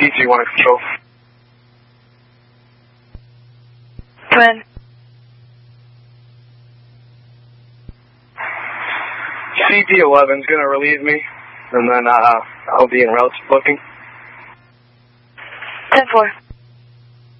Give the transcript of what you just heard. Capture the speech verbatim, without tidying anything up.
P G one control. When? C D eleven's going to relieve me, and then uh, I'll be in route booking. ten four.